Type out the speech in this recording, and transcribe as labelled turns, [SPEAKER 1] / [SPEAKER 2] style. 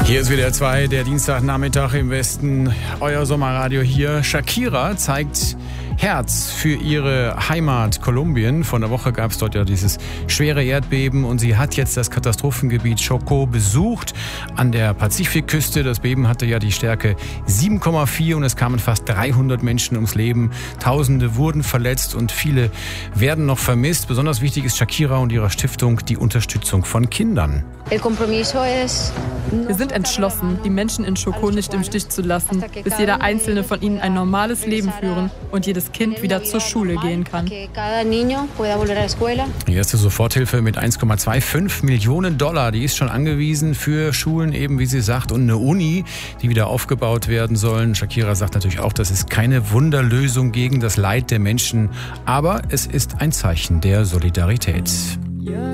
[SPEAKER 1] Hier ist WDR 2, der Dienstagnachmittag im Westen. Euer Sommerradio hier. Shakira zeigt Herz für ihre Heimat Kolumbien. Vor einer Woche gab es dort ja dieses schwere Erdbeben und sie hat jetzt das Katastrophengebiet Chocó besucht an der Pazifikküste. Das Beben hatte ja die Stärke 7,4 und es kamen fast 300 Menschen ums Leben. Tausende wurden verletzt und viele werden noch vermisst. Besonders wichtig ist Shakira und ihrer Stiftung die Unterstützung von Kindern.
[SPEAKER 2] Wir sind entschlossen, die Menschen in Chocó nicht im Stich zu lassen, bis jeder einzelne von ihnen ein normales Leben führen und jedes Kind wieder zur Schule gehen kann.
[SPEAKER 1] Die erste Soforthilfe mit 1,25 Millionen $, die ist schon angewiesen für Schulen, eben wie sie sagt, und eine Uni, die wieder aufgebaut werden sollen. Shakira sagt natürlich auch, das ist keine Wunderlösung gegen das Leid der Menschen, aber es ist ein Zeichen der Solidarität.